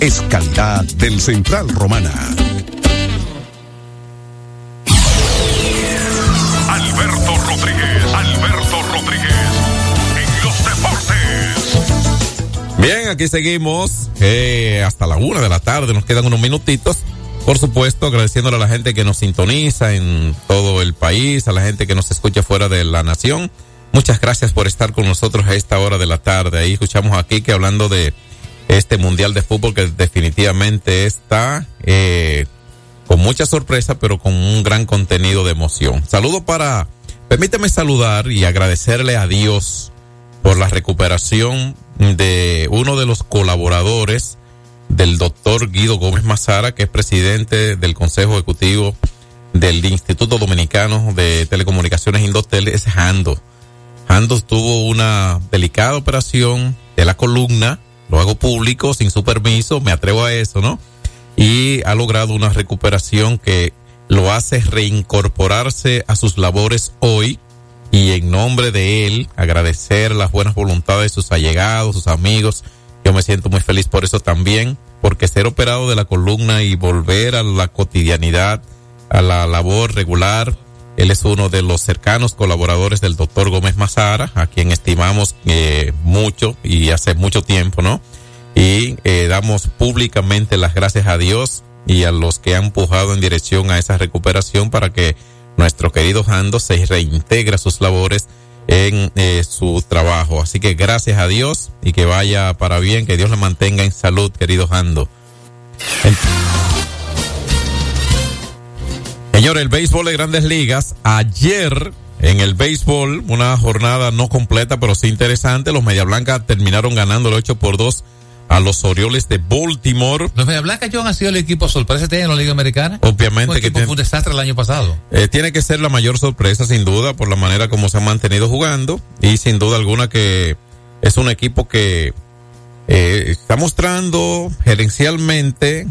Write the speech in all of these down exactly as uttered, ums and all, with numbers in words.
es calidad del Central Romana. Alberto Rodríguez, Alberto Rodríguez, en los deportes. Bien, aquí seguimos eh, hasta la una de la tarde, nos quedan unos minutitos. Por supuesto, agradeciéndole a la gente que nos sintoniza en todo el país, a la gente que nos escucha fuera de la nación. Muchas gracias por estar con nosotros a esta hora de la tarde. Ahí escuchamos aquí que hablando de este Mundial de Fútbol que definitivamente está eh, con mucha sorpresa, pero con un gran contenido de emoción. Saludo para, permíteme saludar y agradecerle a Dios por la recuperación de uno de los colaboradores del doctor Guido Gómez Mazara, que es presidente del Consejo Ejecutivo del Instituto Dominicano de Telecomunicaciones Indotel, es Jando. Jando tuvo una delicada operación de la columna, lo hago público, sin su permiso, me atrevo a eso, ¿no? Y ha logrado una recuperación que lo hace reincorporarse a sus labores hoy, y en nombre de él, agradecer las buenas voluntades de sus allegados, sus amigos. Yo me siento muy feliz por eso también, porque ser operado de la columna y volver a la cotidianidad, a la labor regular. Él es uno de los cercanos colaboradores del doctor Gómez Mazara, a quien estimamos eh, mucho y hace mucho tiempo, ¿no? Y eh, damos públicamente las gracias a Dios y a los que han empujado en dirección a esa recuperación para que nuestro querido Jando se reintegre a sus labores en eh, su trabajo. Así que gracias a Dios y que vaya para bien, que Dios le mantenga en salud, querido Jando. En- Señor, el béisbol de Grandes Ligas, ayer en el béisbol, una jornada no completa, pero sí interesante, los Media Blancas terminaron ganando el ocho por dos a los Orioles de Baltimore. Los Media Blancas, John, han sido el equipo sorpresa en la Liga Americana. Obviamente que tiene, fue un desastre el año pasado. Eh, tiene que ser la mayor sorpresa, sin duda, por la manera como se han mantenido jugando, y sin duda alguna que es un equipo que eh, está mostrando gerencialmente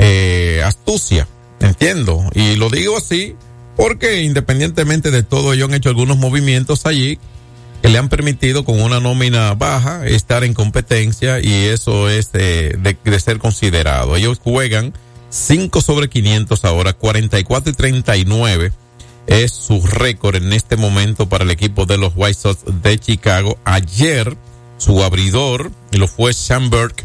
eh, astucia. Entiendo, y lo digo así porque independientemente de todo, ellos han hecho algunos movimientos allí que le han permitido con una nómina baja estar en competencia, y eso es eh, de, de ser considerado. Ellos juegan cinco sobre quinientos ahora, cuarenta y cuatro y treinta y nueve es su récord en este momento para el equipo de los White Sox de Chicago. Ayer su abridor lo fue Shamberg,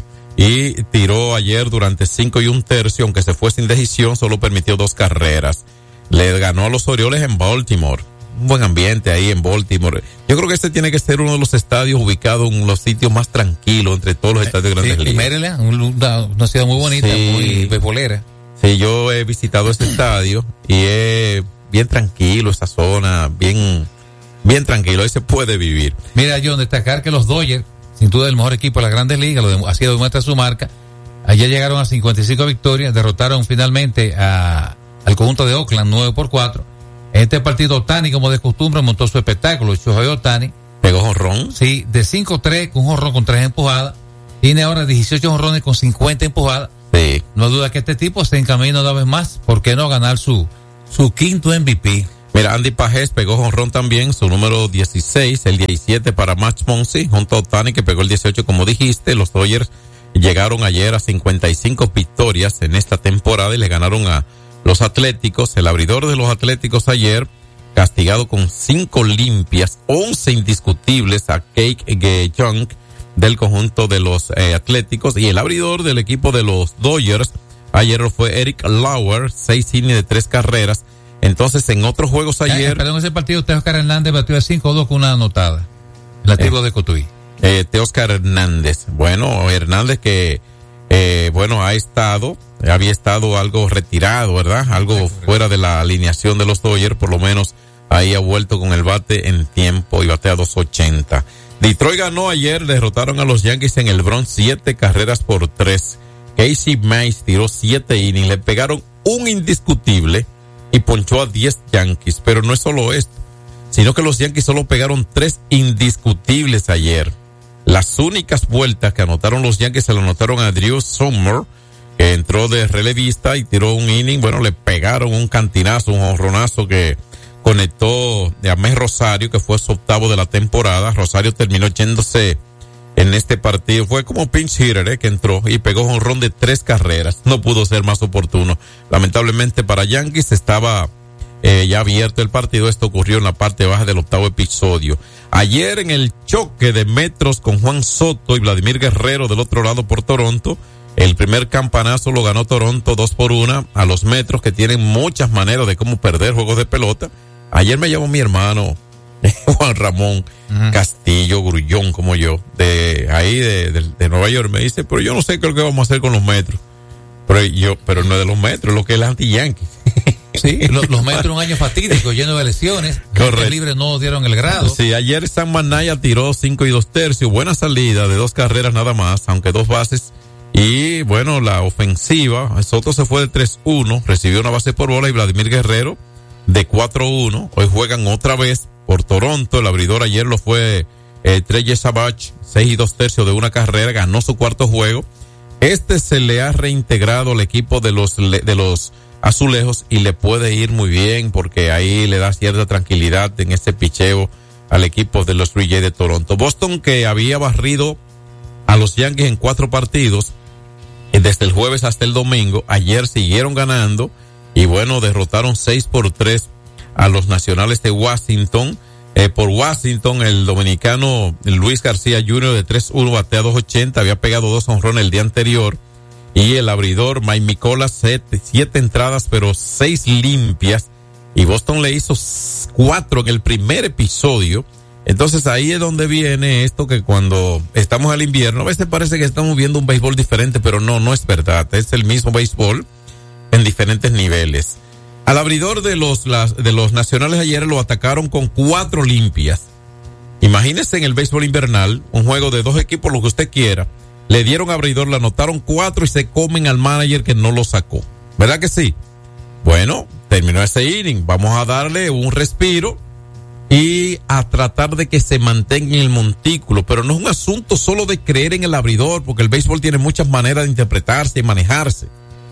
y tiró ayer durante cinco y un tercio, aunque se fue sin decisión, solo permitió dos carreras. Le ganó a los Orioles en Baltimore. Un buen ambiente ahí en Baltimore. Yo creo que este tiene que ser uno de los estadios ubicados en los sitios más tranquilos entre todos los estadios de Grandes sí, Ligas. Y Maryland, una, una ciudad muy bonita, sí, muy beisbolera. Sí, yo he visitado ese estadio y es bien tranquilo esa zona, bien, bien tranquilo, ahí se puede vivir. Mira, John, destacar que los Dodgers, sin duda el mejor equipo de las Grandes Ligas, lo de, así lo demuestra su marca. Ayer llegaron a cincuenta y cinco victorias, derrotaron finalmente a, al conjunto de Oakland nueve por cuatro. En este partido Ohtani, como de costumbre, montó su espectáculo. Shohei Ohtani pegó jonrón. Sí, de cinco tres con jonrón con tres empujadas. Tiene ahora dieciocho jonrones con cincuenta empujadas. Sí. No hay duda que este tipo se encamina una vez más, ¿por qué no ganar su, su quinto M V P? Mira, Andy Pajés pegó jonrón también, su número dieciséis, el diecisiete para Max Muncy, junto a Ohtani, que pegó el dieciocho, como dijiste. Los Dodgers llegaron ayer a cincuenta y cinco victorias en esta temporada y le ganaron a los Atléticos. El abridor de los Atléticos ayer, castigado con cinco limpias, once indiscutibles a Cake Young del conjunto de los eh, Atléticos. Y el abridor del equipo de los Dodgers ayer fue Eric Lauer, seis innings de tres carreras. Entonces, en otros juegos ayer... Eh, perdón, ese partido, Teóscar Hernández batió de cinco dos con una anotada. El activo eh, de Cotuí. Eh, Teóscar Hernández. Bueno, Hernández que, eh, bueno, ha estado, había estado algo retirado, ¿verdad? Algo sí, fuera de la alineación de los Dodgers, por lo menos ahí ha vuelto con el bate en tiempo y batea dos ochenta. Detroit ganó ayer, derrotaron a los Yankees en el Bronx, siete carreras por tres. Casey Mize tiró siete innings, le pegaron un indiscutible y ponchó a diez Yankees, pero no es solo esto, sino que los Yankees solo pegaron tres indiscutibles ayer. Las únicas vueltas que anotaron los Yankees se lo anotaron a Drew Sommer, que entró de relevista y tiró un inning. Bueno, le pegaron un cantinazo, un jonronazo que conectó a Mes Rosario, que fue su octavo de la temporada. Rosario terminó yéndose en este partido. Fue como pinch hitter, eh, que entró y pegó jonrón de tres carreras. No pudo ser más oportuno. Lamentablemente para Yankees estaba eh, ya abierto el partido. Esto ocurrió en la parte baja del octavo episodio. Ayer en el choque de metros con Juan Soto y Vladimir Guerrero del otro lado por Toronto, el primer campanazo lo ganó Toronto dos por una a los metros, que tienen muchas maneras de cómo perder juegos de pelota. Ayer me llamó mi hermano Juan Ramón uh-huh. Castillo Grullón, como yo, de ahí de, de, de Nueva York. Me dice, pero yo no sé qué es lo que vamos a hacer con los metros. Pero yo, pero no es de los metros, es lo que es el anti-yankee. Sí, los, los metros un año fatídico, lleno de lesiones. Los libres no dieron el grado. Sí, ayer Sam Manaya tiró cinco y dos tercios, buena salida de dos carreras nada más, aunque dos bases. Y bueno, la ofensiva, Soto se fue de tres uno, recibió una base por bola, y Vladimir Guerrero de cuatro uno. Hoy juegan otra vez por Toronto. El abridor ayer lo fue eh, Trey Savage, seis y dos tercios de una carrera, ganó su cuarto juego. Este se le ha reintegrado al equipo de los de los Azulejos y le puede ir muy bien, porque ahí le da cierta tranquilidad en este picheo al equipo de los Blue Jays de Toronto. Boston, que había barrido a los Yankees en cuatro partidos desde el jueves hasta el domingo, ayer siguieron ganando y bueno, derrotaron seis por tres a los Nacionales de Washington. Eh, por Washington, el dominicano Luis García junior de tres uno batea dos ochenta, había pegado dos jonrones el día anterior, y el abridor Mike Mikolas siete, siete entradas pero seis limpias, y Boston le hizo cuatro en el primer episodio. Entonces ahí es donde viene esto, que cuando estamos al invierno a veces parece que estamos viendo un béisbol diferente, pero no, no es verdad, es el mismo béisbol en diferentes niveles. Al abridor de los las, de los Nacionales ayer lo atacaron con cuatro limpias. Imagínese en el béisbol invernal, un juego de dos equipos, lo que usted quiera, le dieron abridor, le anotaron cuatro y se comen al manager que no lo sacó. ¿Verdad que sí? Bueno, terminó ese inning, vamos a darle un respiro y a tratar de que se mantenga en el montículo, pero no es un asunto solo de creer en el abridor, porque el béisbol tiene muchas maneras de interpretarse y manejarse.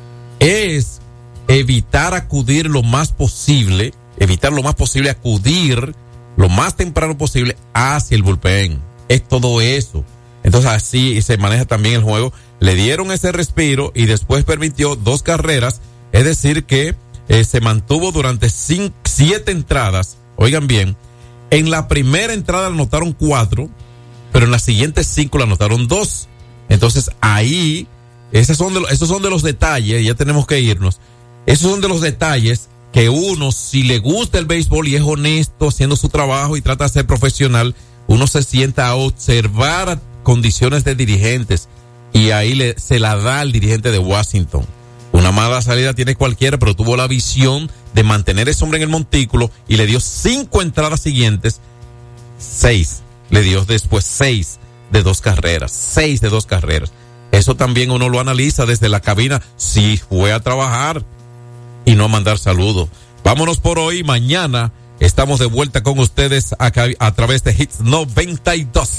Es evitar acudir lo más posible, evitar lo más posible acudir lo más temprano posible hacia el bullpen. Es todo eso. Entonces así se maneja también el juego. Le dieron ese respiro y después permitió dos carreras, es decir que eh, se mantuvo durante cinco, siete entradas. Oigan bien, en la primera entrada le anotaron cuatro, pero en las siguientes cinco le anotaron dos. Entonces ahí, esos son de los, esos son de los detalles, ya tenemos que irnos. Esos son de los detalles que uno, si le gusta el béisbol y es honesto haciendo su trabajo y trata de ser profesional, uno se sienta a observar condiciones de dirigentes y ahí le, se la da al dirigente de Washington. Una mala salida tiene cualquiera, pero tuvo la visión de mantener ese hombre en el montículo y le dio cinco entradas siguientes, seis, le dio después seis de dos carreras, seis de dos carreras. Eso también uno lo analiza desde la cabina, si fue a trabajar y no a mandar saludos. Vámonos por hoy, mañana estamos de vuelta con ustedes acá, a través de Hits noventa y dos.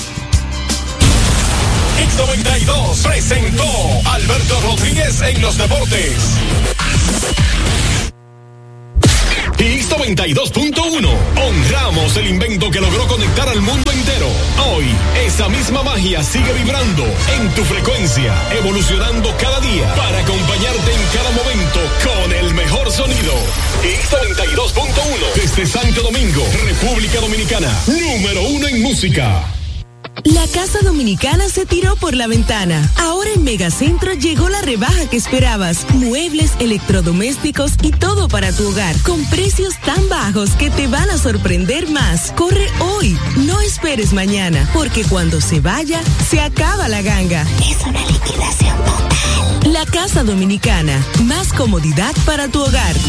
Hits noventa y dos presentó Alberto Rodríguez en los deportes. Hits noventa y dos punto uno. Honramos el invento que logró conectar al mundo entero. Hoy, esa misma magia sigue vibrando en tu frecuencia, evolucionando cada día para acompañarte en cada momento con el mejor sonido. Hits noventa y dos punto uno. Desde Santo Domingo, República Dominicana. Número uno en música. La Casa Dominicana se tiró por la ventana. Ahora en Megacentro llegó la rebaja que esperabas. Muebles, electrodomésticos y todo para tu hogar. Con precios tan bajos que te van a sorprender más. Corre hoy, no esperes mañana, porque cuando se vaya, se acaba la ganga. Es una liquidación total. La Casa Dominicana, más comodidad para tu hogar.